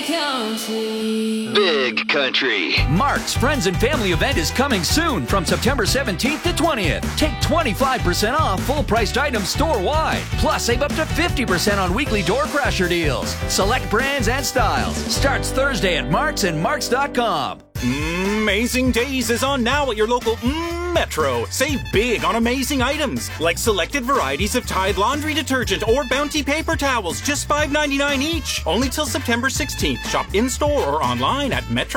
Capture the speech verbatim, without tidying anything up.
Country. Big Country. Mark's Friends and Family event is coming soon from September seventeenth to twentieth. Take twenty-five percent off full-priced items store-wide. Plus, save up to fifty percent on weekly door crasher deals. Select brands and styles. Starts Thursday at Mark's and Marks dot com. Amazing Days is on now at your local mm, Metro. Save big on amazing items like selected varieties of Tide laundry detergent or Bounty paper towels, just five ninety-nine each. Only till September sixteenth. Shop in-store or online at metro